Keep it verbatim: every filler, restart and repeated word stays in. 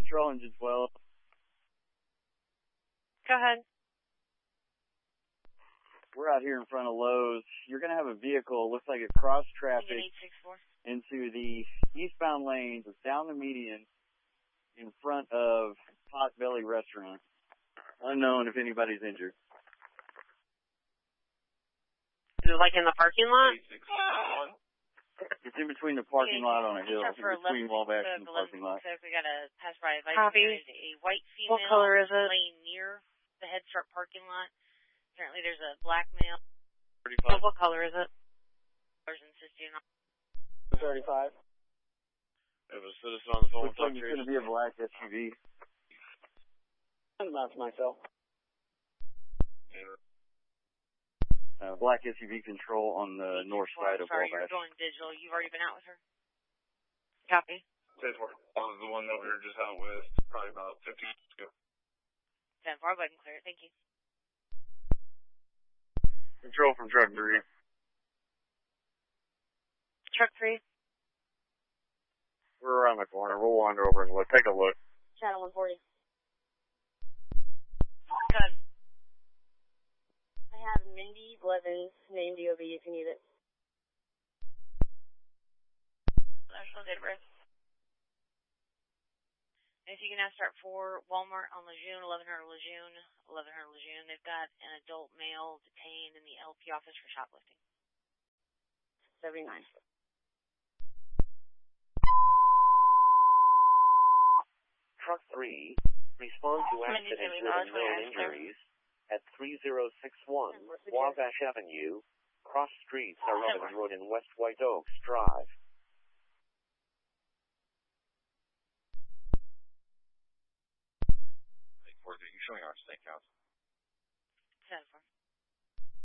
Control engine twelve. Go ahead. We're out here in front of Lowe's. You're going to have a vehicle, looks like it crossed traffic into the eastbound lanes. It's down the median in front of Potbelly Restaurant. Unknown if anybody's injured. Is it like in the parking lot? It's in between the parking lot on a hill, in between Wabash and the parking lot. So we got to pass by a white female. What color is it? Laying near the Head Start parking lot. Apparently there's a black male. thirty-five. What color is it? Insisting on thirty-five. We have a citizen on the phone. Looks like it's going to be a black S U V. That's myself. Uh, black S U V Control on the north side of Sorry, Wabash. You're going digital. You've already been out with her. Copy. ten four. I was the one over here just out west, probably about fifteen minutes ago. ten four, I can clear it. Thank you. Control from truck three. Truck three. We're around the corner. We'll wander over and look. Take a look. Channel one forty. Good. I have Mindy Blevins, named D O B if you need it. National date of birth. If you can now start for Walmart on Lejeune, eleven hundred Lejeune, eleven hundred Lejeune. They've got an adult male detained in the L P office for shoplifting. seventy-nine. Truck three, respond to accident with known injuries at three zero six one Wabash Avenue, cross streets are Robin Road and West White Oaks Drive. You're showing our snake house.